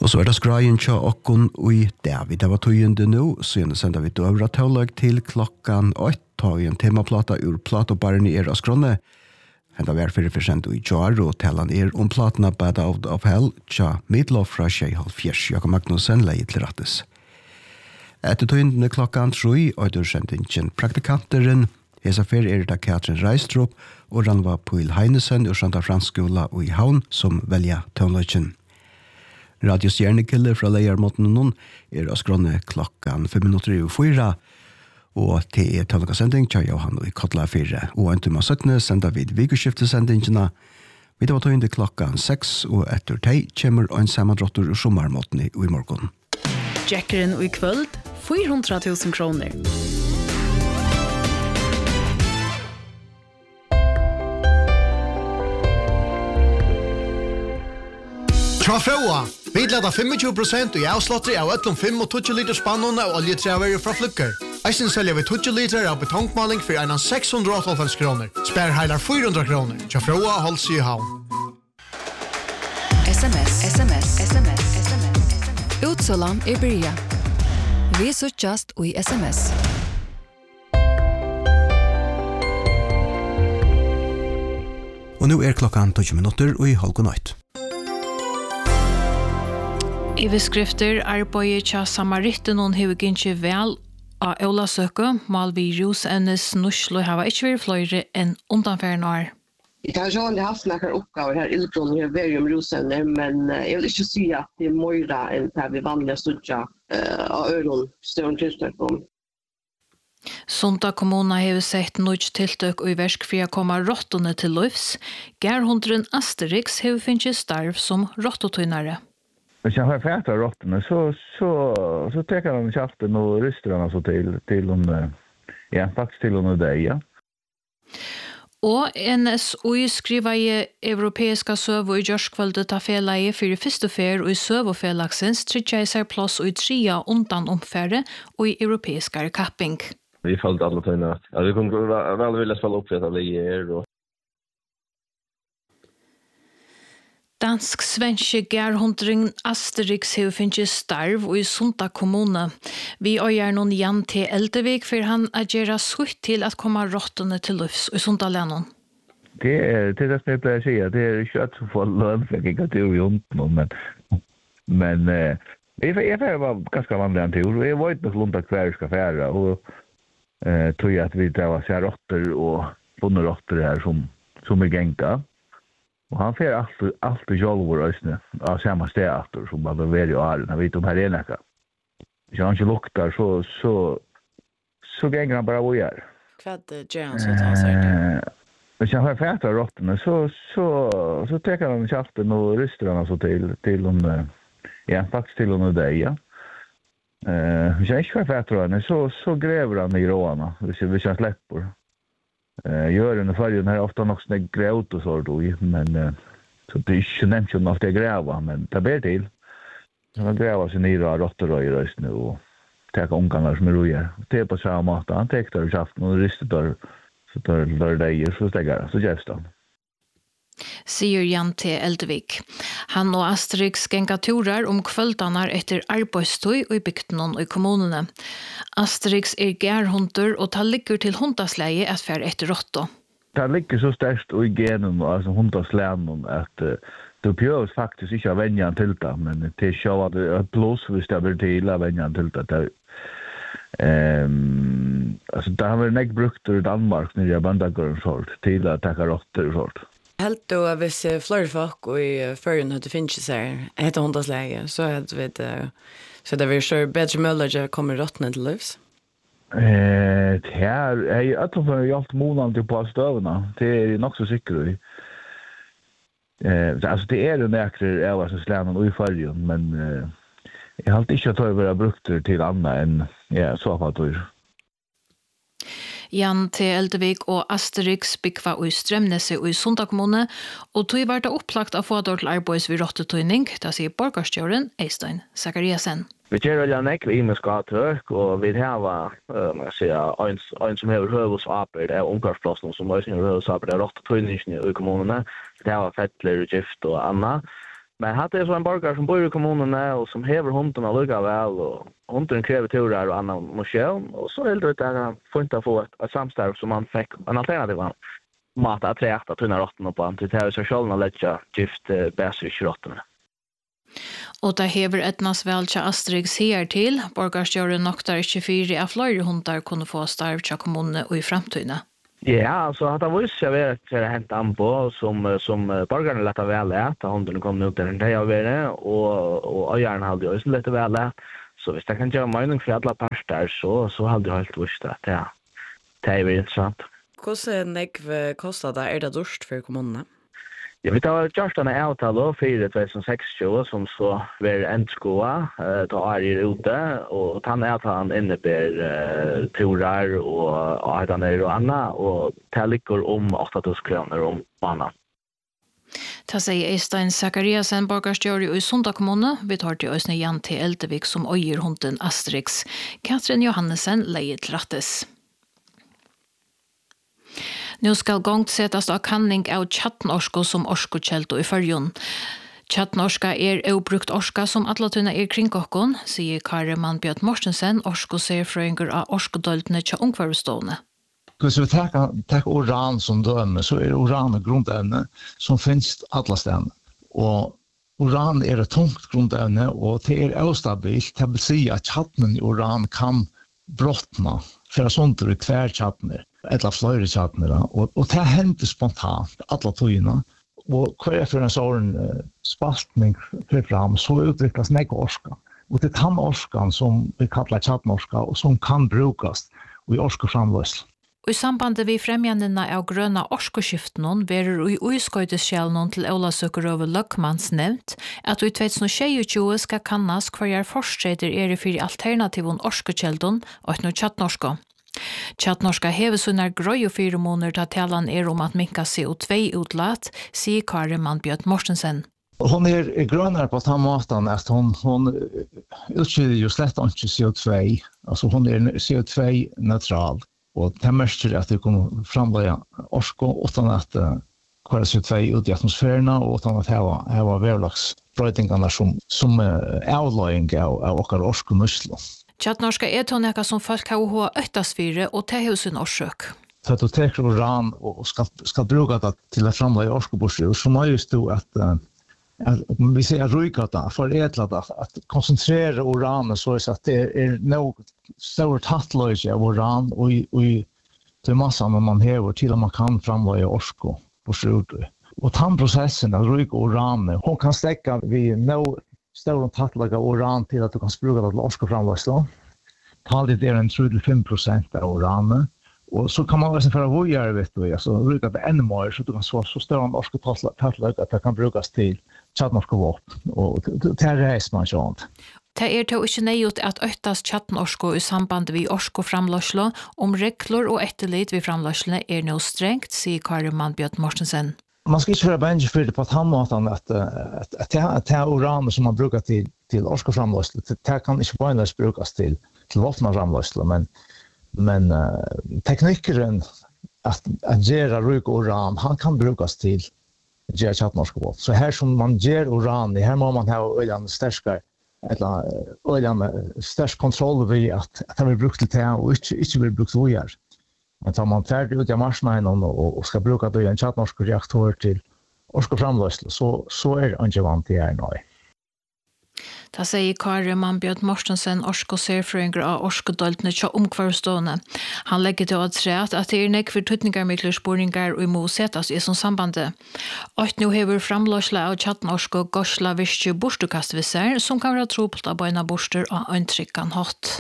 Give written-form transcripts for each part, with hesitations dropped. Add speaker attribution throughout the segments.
Speaker 1: Og så det skrajen tja okkon ui David. Det var tøyende nå, så gjerne sender vi døvra tålag til klokkan 8. Ta vi en temaplata ur platobaren i av skrånne. Henda vi 4% ui jar, og talan platna Bad Out of Hell, tja Midlov fra Sjeihalfjers, Jakob Magnussen, leie til rattes. Etter tøyende klokkan 3, og du sendingen praktikanteren, hesa fer det Katrin Reistrup, og Ranva Puil Heinesen, ur Santa Fransskola og i Havn, som velja tøvnløgjen. Radio Stjernekille fra Leiermåten noen av skrånne klokkan 5:04, og til tøvnløgjesending tja Johan og i Kotla 4, og en time 17 sender vi vikuskiftesendingene. Vi var tøyende klokkan 6, og etter teg kommer en sammandrottur ur sommarmåten i morgen.
Speaker 2: Jackeren og i kvöld, 400 000 kroner.
Speaker 3: Trafåa, vi leder 25% i avslåtter av øtlom 5 og 20 liter spannon av oljetræver fra flukker. Eisen selger vi 20 liter av betongmaling for en 688 kroner. Spær heilar 400 kroner. Trafåa holds i havn.
Speaker 4: SMS. Utsålan i byrja. Vi suttjast og i SMS.
Speaker 1: Og nå klokkan 20 minutter og i halvgånøyt.
Speaker 2: I beskrifter arbeidet tja Samaritten og hever ikke vel av Ølasøke, mal vi rusennes nusslo hava ikke vært flere enn undanfærende år.
Speaker 5: Jeg har ikke haft noen oppgaver her, ildbrunnen her verium rusene, men jeg vil ikke si at det mer enn det vi vanlige studjer av øren større tilstøk om.
Speaker 2: Sunda kommuna hever sett nødt tiltøk og i versk for å komme rottene til løvs. Gærhundren Asterix hever finnet starv som rottotøynare.
Speaker 6: Hvis jeg har fæta rottene, så teker han kjaften og ryster han altså til faktisk til deg, ja.
Speaker 2: Og NSOI skriver i europeiska søv og i gjørskvaldet av felaget for første fer og i søv og felagsens tredje seg plass og i 3 undan omfære og i europeiska kapping.
Speaker 7: Vi følte alle tøyne. Ja, vi kunne vel vilja spille opp for at vi og
Speaker 2: Dansk-svenske Gærhundring Asterix hever finnet starv og i Sunda kommune. Vi øyer noen Jan T. Eldevik for han agerer sutt til at komme rottene til løfs i Sunda Lennon.
Speaker 6: Det det som jeg pleier å si, det ikke at så få lønn for jeg ikke tur i hånden, men jeg var ganske vanlig en tur, og jeg var ikke nok lundt hver skal fære, og tror jeg at vi drev å se rotter og funnet rotter her som genka. Og han fer alltid jolvor øsne av samme sted aftur som han var i åren. Han vet om her enekka. Hvis han ikke luktar, så ganger han bare å gjøre.
Speaker 2: Hva gjør han så til han sier det?
Speaker 6: Hvis han har fæta rottene, så teker han kjaften og ryster han altså faktisk til deg, ja. Hvis han ikke har fæta rottene, så grever han i råene, hvis han slipper. Gjøren og fargen her ofte nok sånn grøt og sånt, men så det er ikke nevnt som ofte jeg grever, men det ber til. Han grever seg nere av rotterøy i røysene og teker omganger som røyer. Det på samme måte, han teker der kjaften og rister der, så der deier, så steger han, så gjøst han.
Speaker 2: Sier Jan T. Eldevik. Han og Asterix genga turer kvöldanar etter arbeidstøy og i bygden og i kommunene. Asterix gærhunter og det ligger til hundasleie at fer etter rotto.
Speaker 6: Det ligger så sterkt i genen, altså hundasleien, at du behøver faktisk ikke å vende han til det, men det er ikke at det er pluss hvis det blir til å vende han til det. Altså, det har vært nekk brukt i Danmark når jeg bandagården sånt, til å takke rotter og sånt.
Speaker 8: Helt då hvis flere folk og i førjen hadde finnet seg etter hundasleie, så hadde vi så det vil så bedre mulig å komme rottene til livs?
Speaker 6: Jeg har gjort måneden på støvene, det er nok så sikker i. Altså det jo nekter av oss slænen og i førjen, men jeg har alltid ikke tatt å være brukt til annet enn så fall tror.
Speaker 2: Jan T. Eldevik og Asterix bygva i Strømnese og i Sunda kommune, og tog var det opplagt av fådår til arbeids ved rottetøyning, da sier borgarstjøren Eistein Zakariasen.
Speaker 7: Vi gjør veldig nekk ved imenskatøk, og vi har en som har høvesvaper, det omgangsplassen som også har høvesvaper, det rottetøyningene i kommunene, det har fettler, gift og annet. Men hade är så en borgare som bor i kommunen och som häver hunden och lugga väl och hunden kräver turer och annan motion och så är det där får inte få ett samstarv som man fick en alternativ mat att rätta tunna rotten på antitt här så själva lägga gift bättre rotten.
Speaker 2: Och det hever etnas väl till Asterix här till borgarstjåren noktar 24 av flera hundar kunde få starv till kommunen och i framtiden.
Speaker 7: Ja, alltså att det var ju vet att det hänt an på som borgarna lätta väl att hunden kom ut där det jag vet och gärna hade ju lite väl så visst jag kan göra mening för alla parter så hade jag helt visst att det är intressant.
Speaker 8: Hur mycket kostar det? Är det dyrt för kommunerna?
Speaker 7: Jag vet att just den avtal för 2016 som så var ändskoa då är det ute och han avtalen innebär turer och ätaner och annat och det ligger om 8,000 kronor om månaden.
Speaker 2: Ta säger Eistein Zachariasen, borgarstjóri i Sunda kommune. Vi tar til Øysne Jan T. Eldevik som øyer hunden Asterix. Katrin Johannesen leier til rattes. Nu skal gongt setas av kanning av tjattnorsko som orskokjelto i fyrjon. Tjattnorska obrukt orska som atlatuna kring okkon, sier Kari Manbjørn Mortensen, orskoserfrøyngur av orskodøltene tja ungvarvstående.
Speaker 9: Hvis vi tar uran som døme, så det uran et grundevne som finnes alla stedene. Og uran et tungt grundevne, og det ustabilt. Det vil si at tjattnen i uran kan brottna, for sånt i hver tjattner, eller flere tjattner. Og det hender spontant, alla tøyene. Og hver for en sånn spaltning fram, så utviklas nek orska. Og det er orskan som vi kallar tjattnorska, og som kan brukas i orskeframløsel.
Speaker 2: Og i sambandet vi fremgjennene av grønna orskoskiften verer i uiskøyteskjelen til Ålasøker over Løkmans nevnt at i 2022 skal kannas hver forstreter i for alternativen orskokjelden og noe tjattnorska. Tjattnorska hever sunnar grøy og 4 måneder til talan om at minka CO2 utlatt, sier Kari Manbjørn Mortensen.
Speaker 9: Hon grönare på samma måten att hon utskiljer ju slett inte CO2. Alltså hon CO2-neutral. Och det märker att det kommer framlägga orsko utan att kvar CO2 ut i atmosfärerna och utan att ha verlagsbröjtingarna som avlöjning av åkar orsko-nyslo.
Speaker 2: Tjattnorska toneka som folk har øttasfyre og tehusen orsøk.
Speaker 9: Så att du tar uran och ska bruka det till att framlägga orskoborster så nöjst du att vi säger rujkata förädla det att koncentrera uranen så att det är nog stor tattlöjse av uran och till massan när man häver till att man kan framlägga orsko på slutet. Och tandprocessen att rujka uranen, hon kan stäcka vid nog stor tattlöjse uran till att du kan spruka det till orskoframlägsla. Talet är en 3-5% av uranen. Och så kan man också för att göra vet du alltså bruka det ännu mer så att du kan så stor orskotattlöjse att det kan brukas till tjattnorska vapen, og det reiser man sånt.
Speaker 2: Det to ikke nøyot at øytas tjattnorsko i samband vi orskoframløslo regler og etterlit vi framløslo nå strengt, sier Kari Manbjørn Mortensen.
Speaker 9: Man skal ikke være bange for det på den måten at det uran som man brukar til orskoframløslo, det kan ikke bare brukas til våpenframløslo, men teknikkeren at gjøre ryk uran, han kan brukas til ger tjattnorska vapen. Så här som man ger uran, här må man ha öljande stärskar eller öljande stärsk kontroll vid att det blir brukt till det och inte blir brukt ojar. Men tar man färdig ut i marsnägen och ska bruka då en tjattnorska reaktor till orskoframlösel så är det inte vant i här nu.
Speaker 2: Det sier Kari Manbjørn Mortensen, orskoserfrøyngur av orskodøltene tja omkvarstående. Han legger til at det nekk for tøtningarmikler spåringar og må setas i som sambandet. Og nå hever framløsla av tjattnorsko gorsla virkje borstukastvisser som kan være tropelt av bøyna borster og øyntrykkan hatt.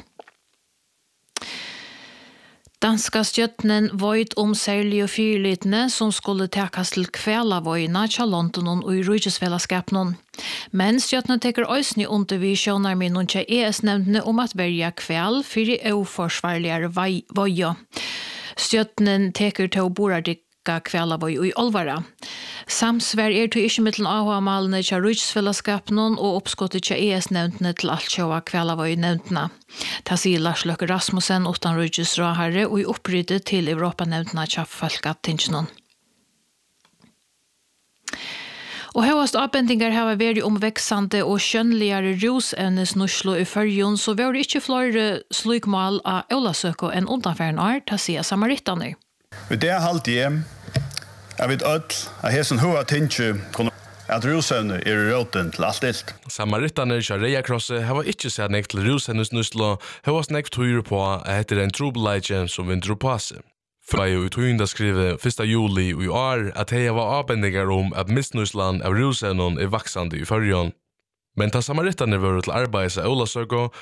Speaker 2: Danska stjøttenen vøyt særlig og fyrlitene som skulle takas til kvelavøyna til London og i Rujusfellesskapen. Men stjøttene teker øysene undervisjoner med noen til ES-nevntene at verja kvel for i uforsvarligere vøya. Stjøttenen teker til å borardik kvelavøy og i Olvara. Samsvær til ikke mittelen AHA-malene til Rujusfellesskapen og oppskottet til ES-nevntene til alt kjøva kvelavøy-nevntene. Det sier Lars Løkke Rasmussen utan Rujus Råherre og i oppryddet til Europa-nevntene til Folkatingenen. Och högast avbändingar har varit om växande och skönligare rosämnesnurslo i förjon så var det inte fler slukmål av Olasöko än undanfärden art att se samaritaner.
Speaker 10: Det är halt jag vet öll att hesen hua tinchu att rosämne är roten till allt ilt.
Speaker 11: Samaritaner i Reia Krosse har inte sett nekt til rosämnesnurslo, har snäkt tur på att det är en trobeleidje som vi drog på sig. Fra jo utøynda skrive 1. juli i år at hei var avbendinger om at misnusland av rosämnen vaksande i förjon. Men ta samarittaner var til arbeids av Olasöko